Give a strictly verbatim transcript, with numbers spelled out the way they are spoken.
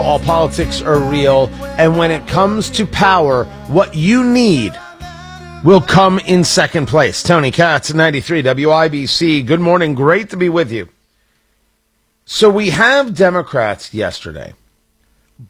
All politics are real, and when it comes to power, what you need will come in second place. Tony Katz, ninety-three W I B C. Good morning. Great to be with you. So we have Democrats yesterday